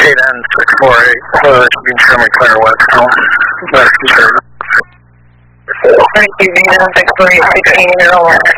8N648, Keeping Sherman Claire Weststone. Rescue service. Thank you, Nina, 648, 16, you're over.